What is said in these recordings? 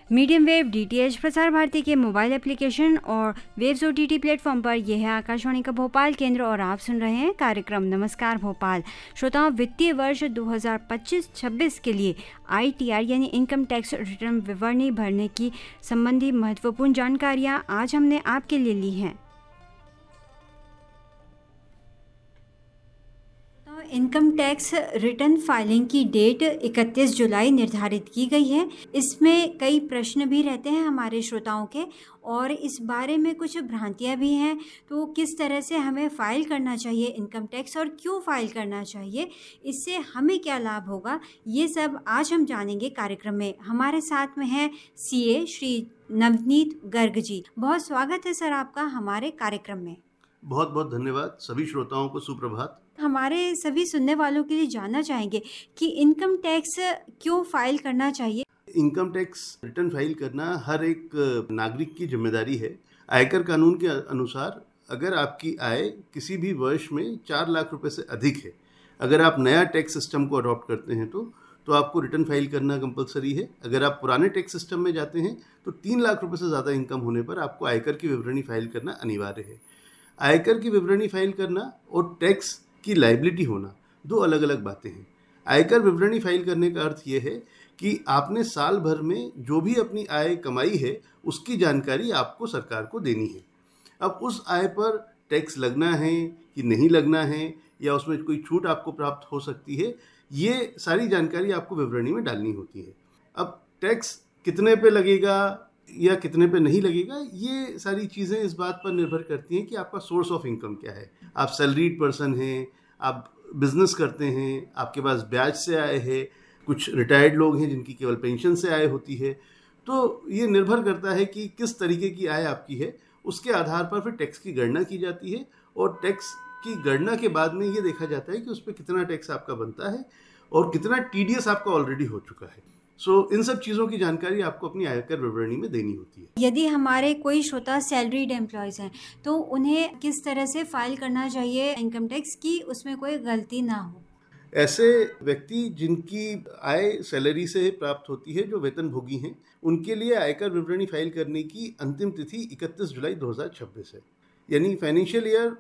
Medium wave DTH Prasar Bharati के mobile application और waves OTT platform पर यह है आकाशवाणी का भोपाल केंद्र और आप सुन रहे हैं कार्यक्रम नमस्कार भोपाल। श्रोताओं, वित्तीय वर्ष 2025-26 के लिए ITR यानी इनकम टैक्स रिटर्न विवरणी भरने की संबंधी महत्वपूर्ण जानकारियाँ आज हमने आपके लिए ली हैं। इनकम टैक्स रिटर्न फाइलिंग की डेट 31 जुलाई निर्धारित की गई है। इसमें कई प्रश्न भी रहते हैं हमारे श्रोताओं के और इस बारे में कुछ भ्रांतियां भी हैं। तो किस तरह से हमें फ़ाइल करना चाहिए इनकम टैक्स और क्यों फ़ाइल करना चाहिए, इससे हमें क्या लाभ होगा, ये सब आज हम जानेंगे कार्यक्रम में। हमारे साथ में है CA श्री नवनीत गर्ग जी। बहुत स्वागत है सर आपका हमारे कार्यक्रम में। बहुत बहुत धन्यवाद। सभी श्रोताओं को सुप्रभात। हमारे सभी सुनने वालों के लिए जानना चाहेंगे कि इनकम टैक्स क्यों फाइल करना चाहिए। इनकम टैक्स रिटर्न फाइल करना हर एक नागरिक की जिम्मेदारी है। आयकर कानून के अनुसार अगर आपकी आय किसी भी वर्ष में 4 लाख रुपए से अधिक है, अगर आप नया टैक्स सिस्टम को अडॉप्ट करते हैं तो आपको रिटर्न फाइल करना कंपलसरी है। अगर आप पुराने टैक्स सिस्टम में जाते हैं तो 3 लाख रुपए से ज़्यादा इनकम होने पर आपको आयकर की विवरणी फाइल करना अनिवार्य है। आयकर की विवरणी फाइल करना और टैक्स की लायबिलिटी होना दो अलग अलग बातें हैं। आयकर विवरणी फाइल करने का अर्थ यह है कि आपने साल भर में जो भी अपनी आय कमाई है उसकी जानकारी आपको सरकार को देनी है। अब उस आय पर टैक्स लगना है कि नहीं लगना है या उसमें कोई छूट आपको प्राप्त हो सकती है, ये सारी जानकारी आपको विवरणी में डालनी होती है। अब टैक्स कितने पे लगेगा या कितने पे नहीं लगेगा, ये सारी चीज़ें इस बात पर निर्भर करती हैं कि आपका सोर्स ऑफ इनकम क्या है। आप सैलरीड पर्सन हैं, आप बिजनेस करते हैं, आपके पास ब्याज से आय है, कुछ रिटायर्ड लोग हैं जिनकी केवल पेंशन से आय होती है। तो ये निर्भर करता है कि किस तरीके की आय आपकी है, उसके आधार पर फिर टैक्स की गणना की जाती है और टैक्स की गणना के बाद में ये देखा जाता है कि उस पर कितना टैक्स आपका बनता है और कितना TDS आपका ऑलरेडी हो चुका है। इन सब चीज़ों की जानकारी आपको अपनी आयकर विवरणी में देनी होती है। यदि हमारे कोई श्रोता सैलरीड एम्प्लॉयज़ हैं तो उन्हें किस तरह से फाइल करना चाहिए इनकम टैक्स की उसमें कोई गलती ना हो। ऐसे व्यक्ति जिनकी आय सैलरी से प्राप्त होती है, जो वेतनभोगी हैं, उनके लिए आयकर विवरणी फाइल करने की अंतिम तिथि 31 जुलाई 2026 है। यानी फाइनेंशियल ईयर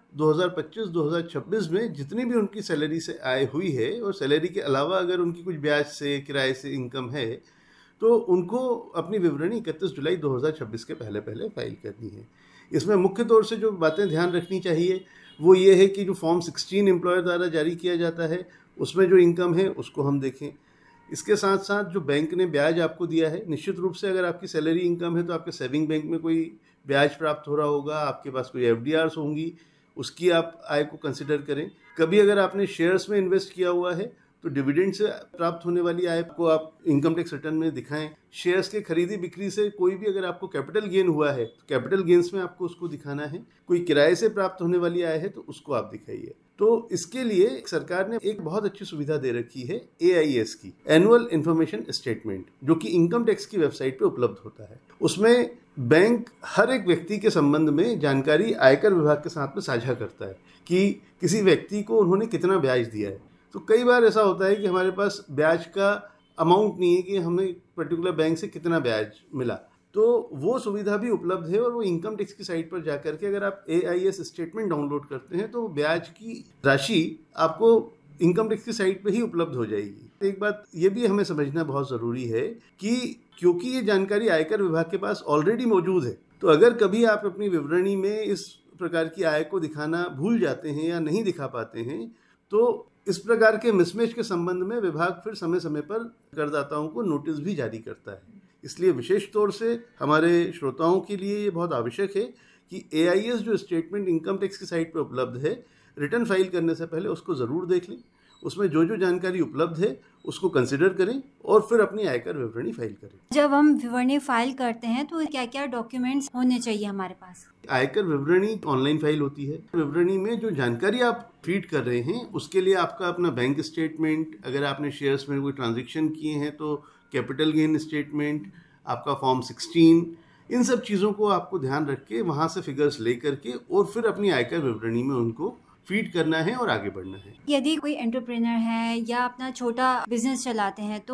2025-2026 में जितनी भी उनकी सैलरी से आय हुई है और सैलरी के अलावा अगर उनकी कुछ ब्याज से, किराए से इनकम है, तो उनको अपनी विवरणी 31 जुलाई 2026 के पहले पहले फाइल करनी है। इसमें मुख्य तौर से जो बातें ध्यान रखनी चाहिए वो ये है कि जो फॉर्म 16 एम्प्लॉयर द्वारा जारी किया जाता है उसमें जो इनकम है उसको हम देखें। इसके साथ साथ जो बैंक ने ब्याज आपको दिया है, निश्चित रूप से अगर आपकी सैलरी इनकम है तो आपके सेविंग बैंक में कोई ब्याज प्राप्त हो रहा होगा, आपके पास कोई FDRs होंगी, उसकी आप आय को कंसिडर करें। कभी अगर आपने शेयर्स में इन्वेस्ट किया हुआ है तो डिविडेंड से प्राप्त होने वाली आय को आप इनकम टैक्स रिटर्न में दिखाएं। शेयर्स के खरीदी बिक्री से कोई भी अगर आपको कैपिटल गेन हुआ है तो कैपिटल गेन्स में आपको उसको दिखाना है। कोई किराए से प्राप्त होने वाली आय है तो उसको आप दिखाइए। तो इसके लिए सरकार ने एक बहुत अच्छी सुविधा दे रखी है AIS की, एनुअल इन्फॉर्मेशन स्टेटमेंट, जो कि इनकम टैक्स की वेबसाइट पे उपलब्ध होता है। उसमें बैंक हर एक व्यक्ति के संबंध में जानकारी आयकर विभाग के साथ में साझा करता है कि किसी व्यक्ति को उन्होंने कितना ब्याज दिया है। तो कई बार ऐसा होता है कि हमारे पास ब्याज का अमाउंट नहीं है कि हमें पर्टिकुलर बैंक से कितना ब्याज मिला, तो वो सुविधा भी उपलब्ध है और वो इनकम टैक्स की साइट पर जाकर के अगर आप AIS स्टेटमेंट डाउनलोड करते हैं तो ब्याज की राशि आपको इनकम टैक्स की साइट पर ही उपलब्ध हो जाएगी। एक बात ये भी हमें समझना बहुत ज़रूरी है कि क्योंकि ये जानकारी आयकर विभाग के पास ऑलरेडी मौजूद है, तो अगर कभी आप अपनी विवरणी में इस प्रकार की आय को दिखाना भूल जाते हैं या नहीं दिखा पाते हैं तो इस प्रकार के मिसमैच के संबंध में विभाग फिर समय समय पर करदाताओं को नोटिस भी जारी करता है। इसलिए विशेष तौर से हमारे श्रोताओं के लिए ये बहुत आवश्यक है कि AIS जो स्टेटमेंट इनकम टैक्स की साइट पर उपलब्ध है, रिटर्न फाइल करने से पहले उसको ज़रूर देख लें। उसमें जो जो जानकारी उपलब्ध है उसको कंसिडर करें और फिर अपनी आयकर विवरणी फाइल करें। जब हम विवरणी फाइल करते हैं तो क्या क्या डॉक्यूमेंट्स होने चाहिए हमारे पास? आयकर विवरणी ऑनलाइन फाइल होती है। विवरणी में जो जानकारी आप फीड कर रहे हैं उसके लिए आपका अपना बैंक स्टेटमेंट, अगर आपने शेयर्स में कोई ट्रांजेक्शन किए हैं तो कैपिटल गेन स्टेटमेंट, आपका फॉर्म 16, इन सब चीज़ों को आपको ध्यान रख के वहाँ से फिगर्स ले करके और फिर अपनी आयकर विवरणी में उनको फीड करना है और आगे बढ़ना है। यदि कोई एंटरप्रेन्योर है या अपना छोटा बिजनेस चलाते हैं तो